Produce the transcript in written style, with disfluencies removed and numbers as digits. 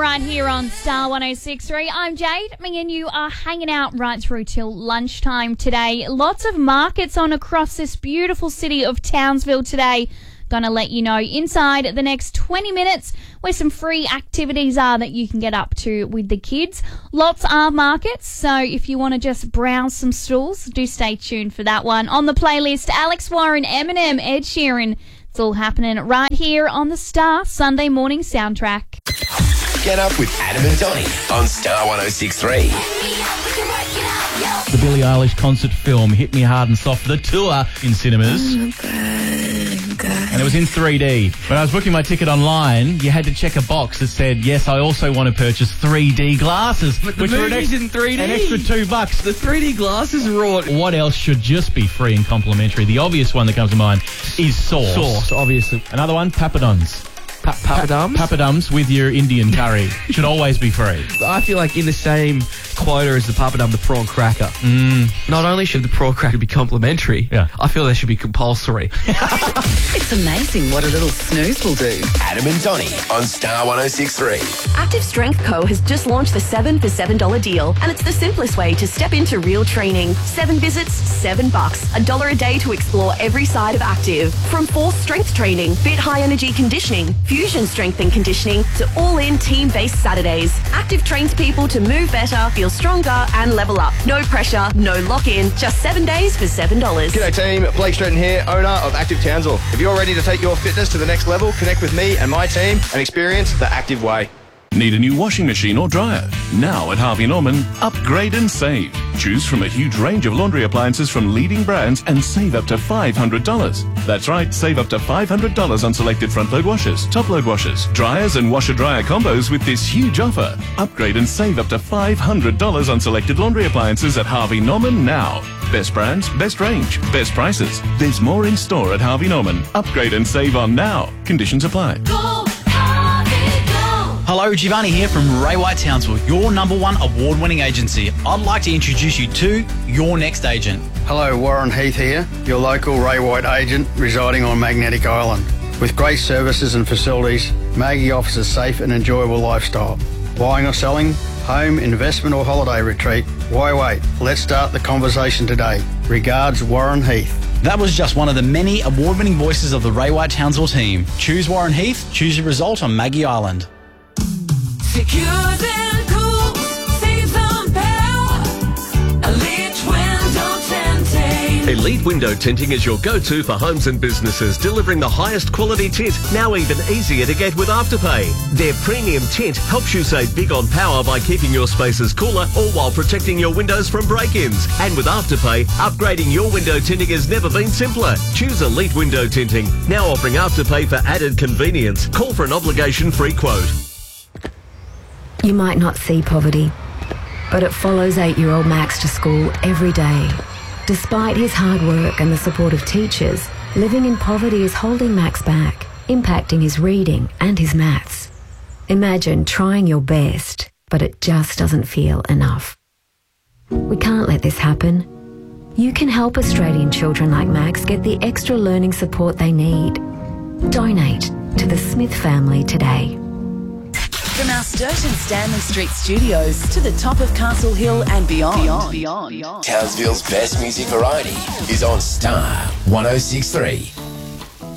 right here on Star 106.3. I'm Jade. Me and you are hanging out right through till lunchtime today. Lots of markets on across this beautiful city of Townsville today. Gonna let you know inside the next 20 minutes where some free activities are that you can get up to with the kids. Lots are markets, so if you want to just browse some stalls, do stay tuned for that one. On the playlist, Alex Warren, Eminem, Ed Sheeran. It's all happening right here on the Star Sunday morning soundtrack. Get up with Adam and Donnie on Star 106.3. The Billie Eilish concert film, Hit Me Hard and Soft, the tour in cinemas. And it was in 3D. When I was booking my ticket online, you had to check a box that said, yes, I also want to purchase 3D glasses. But the movie's in 3D. An extra $2. The 3D glasses are all... What else should just be free and complimentary? The obvious one that comes to mind is sauce. Sauce, obviously. Another one, papadums. Papadums? Papadums with your Indian curry should always be free. I feel like in the same quota as the papadum, the prawn cracker. Not only should the prawn cracker be complimentary, I feel they should be compulsory. It's amazing what a little snooze will do. Adam and Donnie on Star 106.3. Active Strength Co. has just launched the 7 for $7 deal, and it's the simplest way to step into real training. 7 visits, $7. $1 a day to explore every side of active. From force strength training, fit high energy conditioning, fusion strength and conditioning, to all-in team-based Saturdays. Active trains people to move better, feel stronger, and level up. No pressure, no lock-in, just 7 days for $7. G'day team, Blake Stratton here, owner of Active Townsville. If you're ready to take your fitness to the next level, connect with me and my team and experience the Active Way. Need a new washing machine or dryer? Now at Harvey Norman, upgrade and save. Choose from a huge range of laundry appliances from leading brands and save up to $500. That's right, save up to $500 on selected front-load washers, top-load washers, dryers and washer-dryer combos with this huge offer. Upgrade and save up to $500 on selected laundry appliances at Harvey Norman now. Best brands, best range, best prices. There's more in store at Harvey Norman. Upgrade and save on now. Conditions apply. Hello, Giovanni here from Ray White Townsville, your #1 award-winning agency. I'd like to introduce you to your next agent. Hello, Warren Heath here, your local Ray White agent residing on Magnetic Island. With great services and facilities, Maggie offers a safe and enjoyable lifestyle. Buying or selling, home, investment or holiday retreat, why wait? Let's start the conversation today. Regards, Warren Heath. That was just one of the many award-winning voices of the Ray White Townsville team. Choose Warren Heath, choose your result on Maggie Island. Secures and cools, saves on power. Elite Window Tinting. Elite Window Tinting is your go-to for homes and businesses, delivering the highest quality tint, now even easier to get with Afterpay. Their premium tint helps you save big on power by keeping your spaces cooler, all while protecting your windows from break-ins. And with Afterpay, upgrading your window tinting has never been simpler. Choose Elite Window Tinting, now offering Afterpay for added convenience. Call for an obligation-free quote. You might not see poverty, but it follows 8-year-old Max to school every day. Despite his hard work and the support of teachers, living in poverty is holding Max back, impacting his reading and his maths. Imagine trying your best, but it just doesn't feel enough. We can't let this happen. You can help Australian children like Max get the extra learning support they need. Donate to the Smith family today. From our Sturgeon Stanley Street studios to the top of Castle Hill and beyond. Townsville's best music variety is on Star 106.3.